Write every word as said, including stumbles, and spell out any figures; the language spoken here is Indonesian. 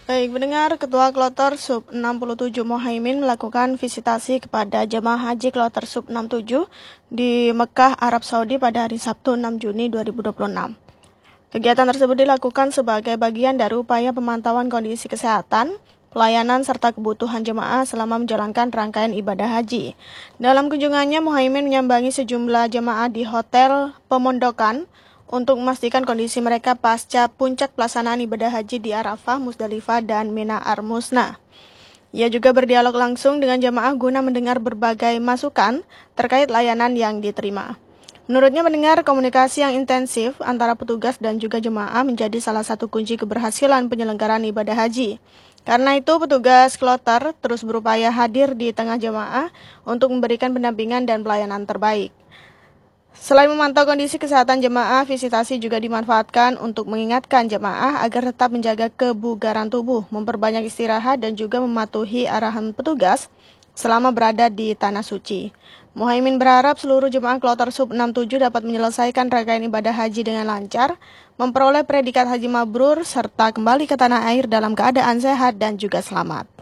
Baik, mendengar Ketua Kloter Sub enam puluh tujuh Mohaimin melakukan visitasi kepada jemaah haji Kloter Sub enam puluh tujuh di Mekah, Arab Saudi pada hari Sabtu enam Juni dua ribu dua puluh enam. Kegiatan tersebut dilakukan sebagai bagian dari upaya pemantauan kondisi kesehatan, pelayanan serta kebutuhan jemaah selama menjalankan rangkaian ibadah haji. Dalam kunjungannya, Mohaimin menyambangi sejumlah jemaah di Hotel Pemondokan untuk memastikan kondisi mereka pasca puncak pelaksanaan ibadah haji di Arafah, Musdalifah, dan Mina Ar-Musna. Ia juga berdialog langsung dengan jemaah guna mendengar berbagai masukan terkait layanan yang diterima. Menurutnya, mendengar komunikasi yang intensif antara petugas dan juga jemaah menjadi salah satu kunci keberhasilan penyelenggaraan ibadah haji. Karena itu, petugas kloter terus berupaya hadir di tengah jemaah untuk memberikan pendampingan dan pelayanan terbaik. Selain memantau kondisi kesehatan jemaah, visitasi juga dimanfaatkan untuk mengingatkan jemaah agar tetap menjaga kebugaran tubuh, memperbanyak istirahat, dan juga mematuhi arahan petugas selama berada di Tanah Suci. Mohaimin berharap seluruh jemaah Kloter Sub enam puluh tujuh dapat menyelesaikan rangkaian ibadah haji dengan lancar, memperoleh predikat haji mabrur, serta kembali ke tanah air dalam keadaan sehat dan juga selamat.